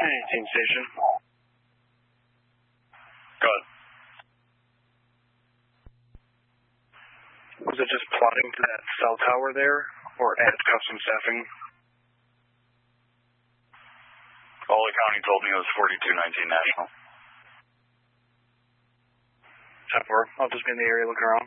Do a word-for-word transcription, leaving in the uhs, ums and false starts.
eighteen station. Go ahead. Was it just plotting to that cell tower there, or add custom staffing? All the county told me it was forty-two nineteen National. ten four, I'll just be in the area looking around.